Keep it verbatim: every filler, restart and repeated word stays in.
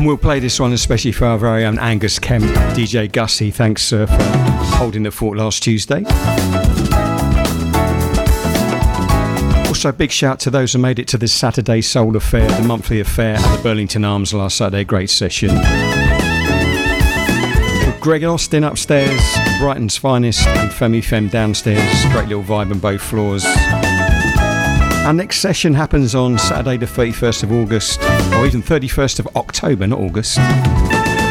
And we'll play this one especially for our very own Angus Kemp, D J Gussie. Thanks, sir, for holding the fort last Tuesday. Also, a big shout to those who made it to the Saturday Soul Affair, the monthly affair at the Burlington Arms last Saturday. Great session. With Greg Austin upstairs, Brighton's finest, and Femi Fem downstairs. Great little vibe on both floors. Our next session happens on Saturday the thirty-first of August, or even thirty-first of October, not August.